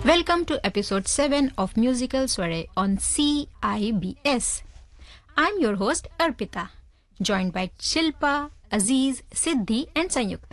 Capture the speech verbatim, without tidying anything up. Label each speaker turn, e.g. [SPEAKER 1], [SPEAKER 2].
[SPEAKER 1] Welcome to episode seven of Musical Sware on C I B S. I'm your host Arpita, joined by Shilpa, Aziz, Siddhi and Sanyukta.